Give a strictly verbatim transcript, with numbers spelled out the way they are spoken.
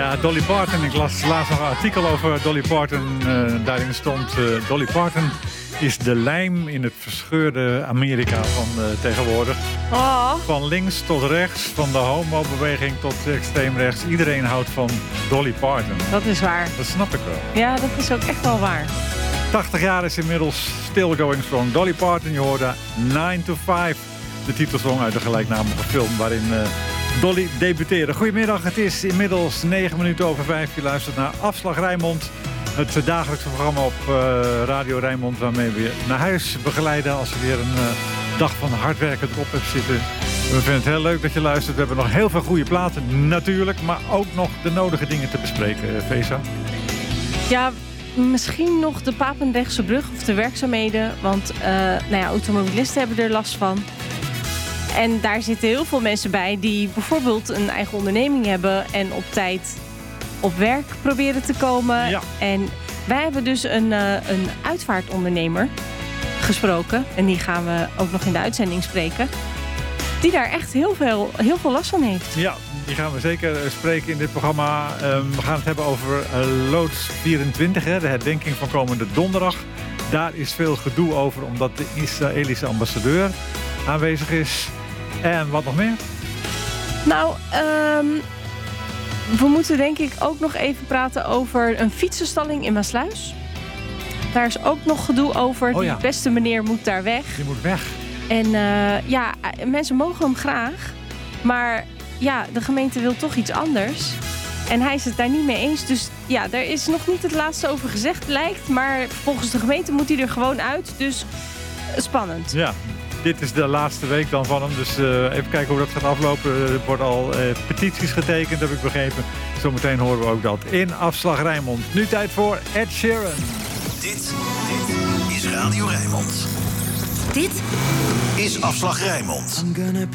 Ja, Dolly Parton. Ik las laatst nog een artikel over Dolly Parton. Uh, daarin stond uh, Dolly Parton is de lijm in het verscheurde Amerika van uh, tegenwoordig. Oh. Van links tot rechts, van de homobeweging tot extreem rechts. Iedereen houdt van Dolly Parton. Dat is waar. Dat snap ik wel. Ja, dat is ook echt wel waar. tachtig jaar is inmiddels still going strong. Dolly Parton, je hoorde nine to five. De titelsong uit de gelijknamige film waarin uh, Dolly debuteerde. Goedemiddag, het is inmiddels negen minuten over vijf. Je luistert naar Afslag Rijnmond. Het uh, dagelijkse programma op uh, Radio Rijnmond, waarmee we je naar huis begeleiden als je weer een uh, dag van hard werken erop hebt zitten. We vinden het heel leuk dat je luistert. We hebben nog heel veel goede platen, natuurlijk. Maar ook nog de nodige dingen te bespreken, uh, Feza. Ja, misschien nog de Papendrechtse brug of de werkzaamheden. Want uh, nou ja, automobilisten hebben er last van. En daar zitten heel veel mensen bij die bijvoorbeeld een eigen onderneming hebben en op tijd op werk proberen te komen. Ja. En wij hebben dus een, uh, een uitvaartondernemer gesproken. En die gaan we ook nog in de uitzending spreken. Die daar echt heel veel, heel veel last van heeft. Ja, die gaan we zeker spreken in dit programma. Um, we gaan het hebben over uh, Loods vierentwintig, hè, de herdenking van komende donderdag. Daar is veel gedoe over omdat de Israëlische ambassadeur aanwezig is. En wat nog meer? Nou, um, we moeten denk ik ook nog even praten over een fietsenstalling in Maasluis. Daar is ook nog gedoe over. Oh ja. Die beste meneer moet daar weg. Die moet weg. En uh, ja, mensen mogen hem graag. Maar ja, de gemeente wil toch iets anders. En hij is het daar niet mee eens. Dus ja, daar is nog niet het laatste over gezegd, lijkt. Maar volgens de gemeente moet hij er gewoon uit. Dus spannend. Ja. Dit is de laatste week dan van hem, dus uh, even kijken hoe dat gaat aflopen. Er worden al uh, petities getekend, heb ik begrepen. Zometeen horen we ook dat in Afslag Rijnmond. Nu tijd voor Ed Sheeran. Dit, dit is Radio Rijnmond. Dit is Afslag Rijnmond.